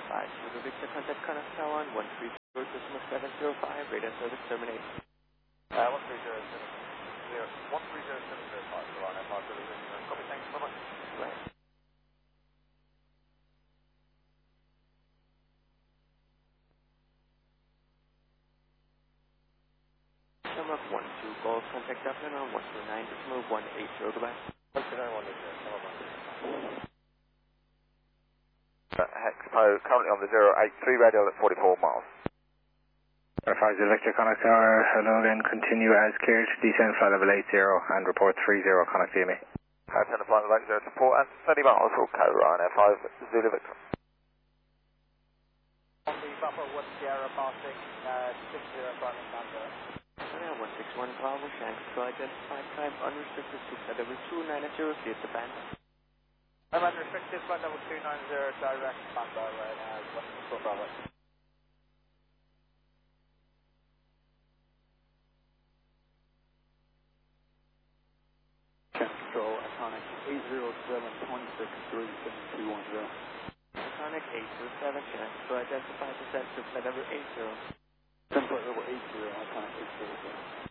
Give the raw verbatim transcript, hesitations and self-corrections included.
five, Zulu Victor, contact Connect Tower on one three zero, decimal seven zero five, radar service terminated. Uh, one three zero seven zero, one three zero seven zero five, Solana, five Zulu Victor. Copy, thanks so much. Right. Summer one two, Golf, contact Dublin on one two nine, decimal one eight zero, goodbye. one two nine one eight zero, come on. Uh, Hexpo, currently on the zero eight three radial at forty-four miles. five Zulu Victor, Connect Tower, hello again, continue as cleared, descend flight level eight zero and report three zero, Connect to me. Have ten flight level eight zero to port and thirty miles for Co Ryanair five Zulu Victor. On the Buffer one Sierra passing, uh, six zero climbing Mando. Ryanair one six one, Bravo, Shanks, to identify type unrestricted to flight level two nine zero, clear to band. I'm unrestricted, flight level two nine zero, direct Mando right now, one six one Bravo. Control, Iconic eight zero seven, two six three seven two one zero. Iconic eight zero seven, Shanks, to identify descent to flight level eight zero. Ten flight level eight zero, Iconic eight zero seven.